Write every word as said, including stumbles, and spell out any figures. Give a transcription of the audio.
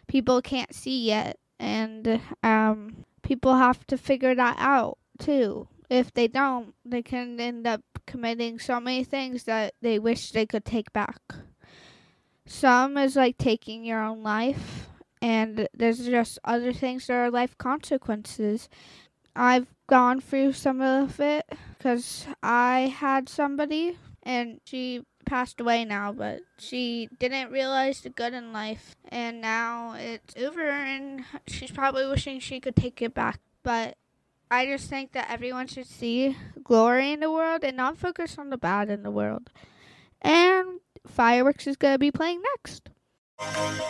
people can't see yet. And um, people have to figure that out, too. If they don't, they can end up committing so many things that they wish they could take back. Some is like taking your own life, and there's just other things that are life consequences. I've gone through some of it because I had somebody, and she passed away now, but she didn't realize the good in life, and now it's over, and she's probably wishing she could take it back. But I just think that everyone should see glory in the world and not focus on the bad in the world. And fireworks is going to be playing next.